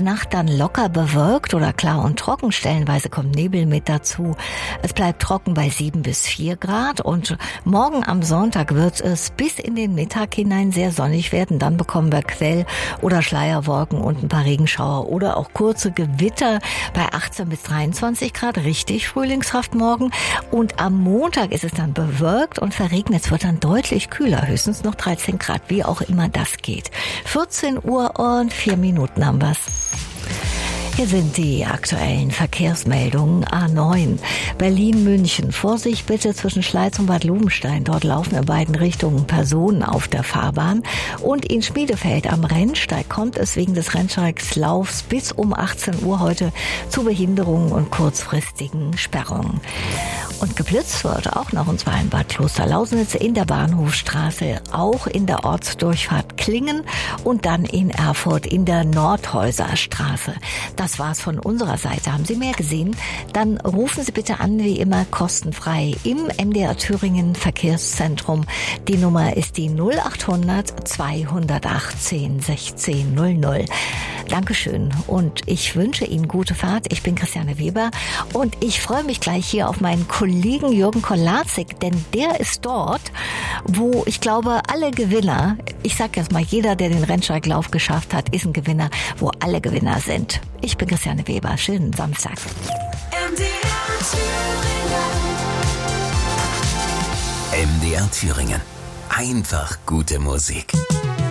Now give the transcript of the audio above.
Nacht dann locker bewölkt oder klar und trocken. Stellenweise kommt Nebel mit dazu. Es bleibt trocken bei 7 bis 4 Grad und morgen am Sonntag wird es bis in den Mittag hinein sehr sonnig werden. Dann bekommen wir Quell- oder Schleierwolken und ein paar Regenschauer oder auch kurze Gewitter bei 18 bis 23 Grad. Richtig frühlingshaft morgen. Und am Montag ist es dann bewölkt und verregnet. Es wird dann deutlich kühler, höchstens noch 13 Grad, wie auch immer das geht. 14 Uhr und 4 Minuten haben wir's. Hier sind die aktuellen Verkehrsmeldungen. A9 Berlin-München. Vorsicht bitte zwischen Schleiz und Bad Lobenstein. Dort laufen in beiden Richtungen Personen auf der Fahrbahn. Und in Schmiedefeld am Rennsteig kommt es wegen des Rennsteigslaufs bis um 18 Uhr heute zu Behinderungen und kurzfristigen Sperrungen. Und geblitzt wird auch noch, und zwar in Bad Klosterlausnitz in der Bahnhofstraße, auch in der Ortsdurchfahrt Klingen und dann in Erfurt in der Nordhäuserstraße. Das war's von unserer Seite. Haben Sie mehr gesehen? Dann rufen Sie bitte an, wie immer kostenfrei im MDR Thüringen Verkehrszentrum. Die Nummer ist die 0800 218 1600. Dankeschön und ich wünsche Ihnen gute Fahrt. Ich bin Christiane Weber und ich freue mich gleich hier auf meinen Kollegen Jürgen Kolazik, denn der ist dort, wo ich glaube, alle Gewinner, ich sag jetzt mal, jeder, der den Rennsteiglauf geschafft hat, ist ein Gewinner, wo alle Gewinner sind. Ich bin Christiane Weber. Schönen Samstag. MDR Thüringen. Einfach gute Musik.